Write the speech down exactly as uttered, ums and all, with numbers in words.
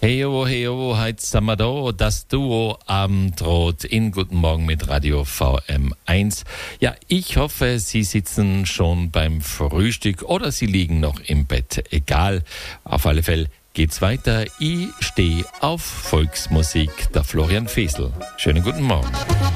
Hey, oh, hey, oh, heute sind wir da, das Duo am Draht in Guten Morgen mit Radio V M eins. Ja, ich hoffe, Sie sitzen schon beim Frühstück oder Sie liegen noch im Bett. Egal, auf alle Fälle geht's weiter. Ich stehe auf Volksmusik, der Florian Fesel. Schönen guten Morgen.